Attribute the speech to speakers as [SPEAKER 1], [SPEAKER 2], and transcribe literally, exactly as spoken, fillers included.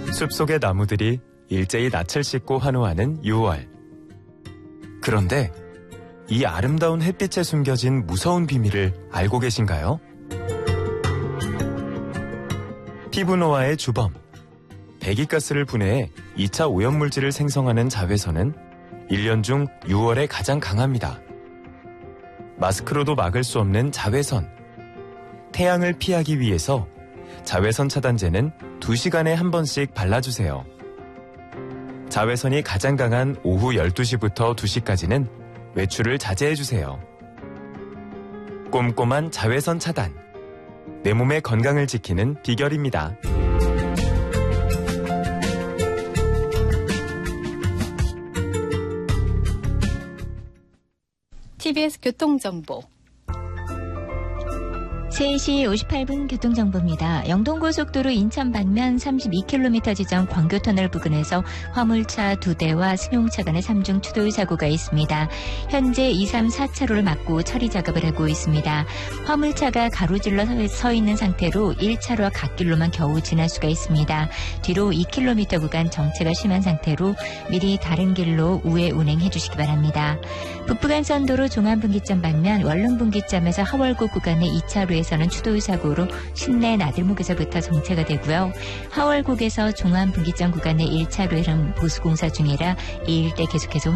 [SPEAKER 1] 숲속의 나무들이 일제히 낯을 씻고 환호하는 유월. 그런데 이 아름다운 햇빛에 숨겨진 무서운 비밀을 알고 계신가요? 피부 노화의 주범, 배기가스를 분해해 이 차 오염물질을 생성하는 자외선은 일 년 중 유월에 가장 강합니다. 마스크로도 막을 수 없는 자외선. 태양을 피하기 위해서 자외선 차단제는 두 시간에 한 번씩 발라주세요. 자외선이 가장 강한 오후 열두 시부터 두 시까지는 외출을 자제해주세요. 꼼꼼한 자외선 차단. 내 몸의 건강을 지키는 비결입니다.
[SPEAKER 2] 티비에스 교통정보.
[SPEAKER 3] 세 시 오십팔 분 교통정보입니다. 영동고속도로 인천 방면 삼십이 킬로미터 지점 광교터널 부근에서 화물차 두 대와 승용차 간의 삼중 추돌 사고가 있습니다. 현재 이, 삼, 사 차로를 막고 처리 작업을 하고 있습니다. 화물차가 가로질러 서 있는 상태로 일 차로와 갓길로만 겨우 지날 수가 있습니다. 뒤로 이 킬로미터 구간 정체가 심한 상태로 미리 다른 길로 우회 운행해 주시기 바랍니다. 북부간선도로 종안분기점 방면 원룸분기점에서 하월고 구간의 이 차로에서는 추돌 사고로 신내 나들목에서부터 정체가 되고요. 하월곡에서 종안분기점 구간의 일 차로에는 보수공사 중이라 이 일대 계속해서